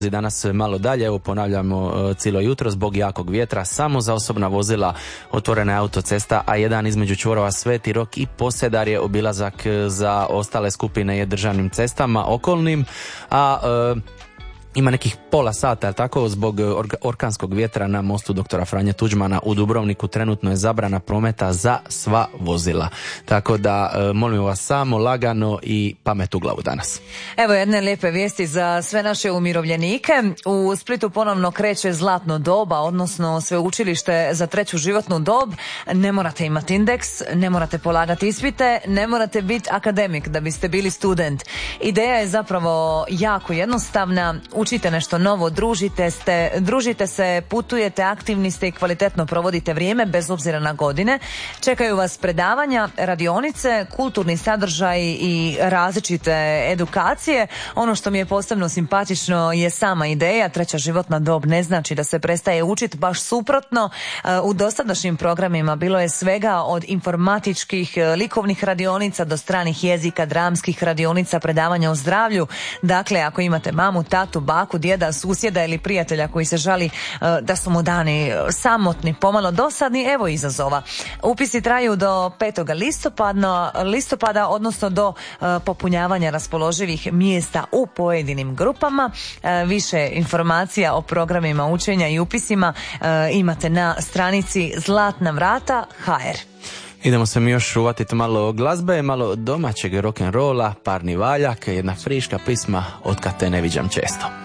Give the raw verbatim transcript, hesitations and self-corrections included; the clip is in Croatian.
Danas malo dalje, evo ponavljamo cijelo jutro zbog jakog vjetra, samo za osobna vozila otvorena je autocesta A jedan između čvorova Sveti Rok i Posedar je obilazak za ostale skupine je državnim cestama okolnim, a e, ima nekih pola sata, tako, zbog orkanskog vjetra na mostu doktora Franje Tuđmana u Dubrovniku trenutno je zabrana prometa za sva vozila. Tako da molim vas samo lagano i pamet u glavu danas. Evo jedne lijepe vijesti za sve naše umirovljenike. U Splitu ponovno kreće zlatno doba, odnosno sveučilište za treću životnu dob. Ne morate imati indeks, ne morate polagati ispite, ne morate biti akademik da biste bili student. Ideja je zapravo jako jednostavna. Učite nešto novo, družite, ste, družite se, putujete, aktivni ste i kvalitetno provodite vrijeme bez obzira na godine. Čekaju vas predavanja, radionice, kulturni sadržaj i različite edukacije. Ono što mi je posebno simpatično je sama ideja. Treća životna dob ne znači da se prestaje učiti, baš suprotno. U dosadašnjim programima bilo je svega od informatičkih, likovnih radionica do stranih jezika, dramskih radionica, predavanja o zdravlju. Dakle, ako imate mamu, tatu, baku, djeda, susjeda ili prijatelja koji se žali uh, da su mu dani samotni, pomalo dosadni, evo izazova. Upisi traju do petog listopada, listopada odnosno do uh, popunjavanja raspoloživih mjesta u pojedinim grupama. Uh, više informacija o programima učenja i upisima uh, imate na stranici zlatna vrata ha er. Idemo se mi još uvatiti malo glazbe, malo domaćeg rock'n'rolla, Parni valjak, jedna friška pisma Od kad te ne viđam često.